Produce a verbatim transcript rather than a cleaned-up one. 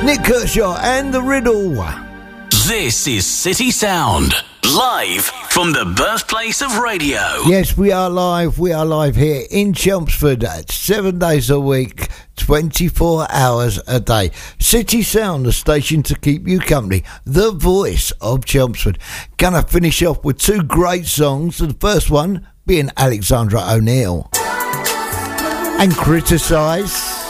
Nick Kershaw and The Riddle. This is City Sound, live from the birthplace of radio. Yes, we are live. We are live here in Chelmsford at seven days a week, twenty-four hours a day. City Sound, the station to keep you company, the voice of Chelmsford. Gonna finish off with two great songs. The first one being Alexandra O'Neill and Criticise.